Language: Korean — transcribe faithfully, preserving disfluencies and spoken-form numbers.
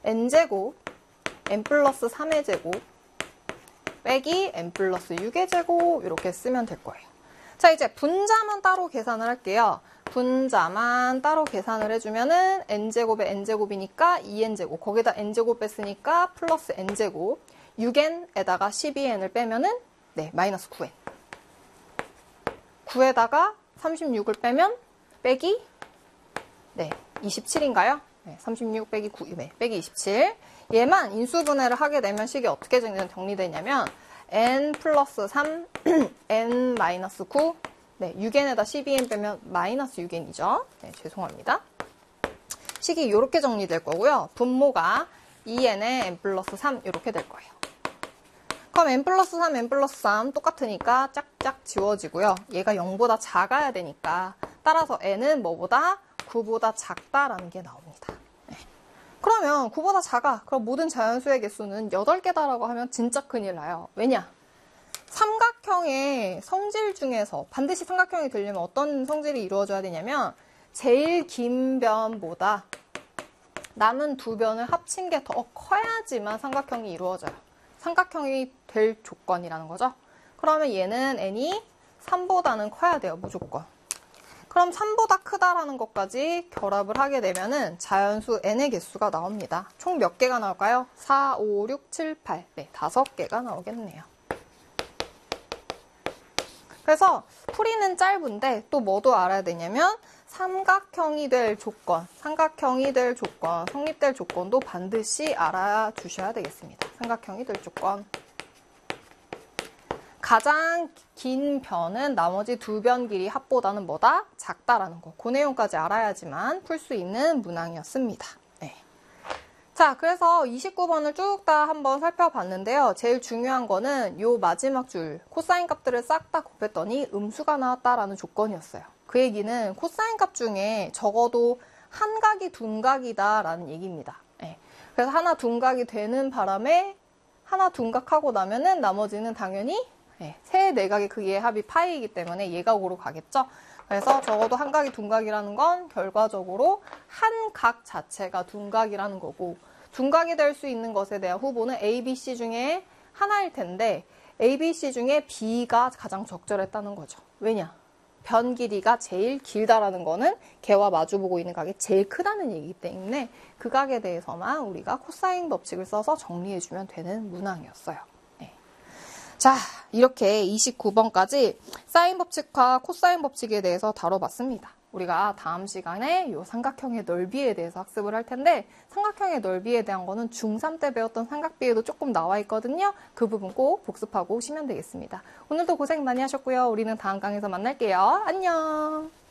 n제곱 n 플러스 삼의 제곱 빼기 n 플러스 육의 제곱 이렇게 쓰면 될 거예요. 자, 이제 분자만 따로 계산을 할게요. 분자만 따로 계산을 해주면은 n제곱에 n제곱이니까 이 엔 제곱, 거기다 n제곱 뺐으니까 플러스 n제곱, 육 엔에다가 십이 엔을 빼면은 네, 마이너스 구 엔. 구에다가 삼십육을 빼면 빼기 네, 이십칠인가요? 네, 삼십육 빼기 구, 네, 빼기 이십칠. 얘만 인수분해를 하게 되면 식이 어떻게 정리되냐면 n 플러스 삼, n 마이너스 구, 네, 육 엔에다 십이 엔 빼면 마이너스 육 엔이죠. 네, 죄송합니다. 식이 이렇게 정리될 거고요. 분모가 이 엔에 n 플러스 삼 이렇게 될 거예요. 그럼 n 플러스 삼, n 플러스 삼 똑같으니까 짝짝 지워지고요. 얘가 영보다 작아야 되니까 따라서 n은 뭐보다? 구보다 작다라는 게 나옵니다. 네. 그러면 구보다 작아. 그럼 모든 자연수의 개수는 여덟 개다라고 하면 진짜 큰일 나요. 왜냐? 삼각형의 성질 중에서 반드시 삼각형이 되려면 어떤 성질이 이루어져야 되냐면 제일 긴 변보다 남은 두 변을 합친 게 더 커야지만 삼각형이 이루어져요. 삼각형이 될 조건이라는 거죠. 그러면 얘는 n이 삼보다는 커야 돼요. 무조건. 그럼 삼보다 크다라는 것까지 결합을 하게 되면은 자연수 n의 개수가 나옵니다. 총 몇 개가 나올까요? 사, 오, 육, 칠, 팔. 네, 다섯 개가 나오겠네요. 그래서 풀이는 짧은데 또 뭐도 알아야 되냐면 삼각형이 될 조건, 삼각형이 될 조건, 성립될 조건도 반드시 알아주셔야 되겠습니다. 삼각형이 될 조건. 가장 긴 변은 나머지 두 변 길이 합보다는 뭐다? 작다라는 거. 그 내용까지 알아야지만 풀 수 있는 문항이었습니다. 네. 자, 그래서 이십구 번을 쭉 다 한번 살펴봤는데요. 제일 중요한 거는 요 마지막 줄 코사인 값들을 싹 다 곱했더니 음수가 나왔다라는 조건이었어요. 그 얘기는 코사인 값 중에 적어도 한 각이 둔각이다라는 얘기입니다. 네. 그래서 하나 둔각이 되는 바람에 하나 둔각하고 나면은 나머지는 당연히 네, 세 내각의 크기의 합이 파이이기 때문에 예각으로 가겠죠. 그래서 적어도 한 각이 둔각이라는 건 결과적으로 한 각 자체가 둔각이라는 거고 둔각이 될 수 있는 것에 대한 후보는 A, B, C 중에 하나일 텐데 A, B, C 중에 B가 가장 적절했다는 거죠. 왜냐? 변 길이가 제일 길다라는 거는 걔와 마주보고 있는 각이 제일 크다는 얘기이기 때문에 그 각에 대해서만 우리가 코사인 법칙을 써서 정리해주면 되는 문항이었어요. 네. 자, 이렇게 이십구 번까지 사인 법칙과 코사인 법칙에 대해서 다뤄봤습니다. 우리가 다음 시간에 이 삼각형의 넓이에 대해서 학습을 할 텐데 삼각형의 넓이에 대한 거는 중삼 때 배웠던 삼각비에도 조금 나와 있거든요. 그 부분 꼭 복습하고 오시면 되겠습니다. 오늘도 고생 많이 하셨고요. 우리는 다음 강에서 만날게요. 안녕.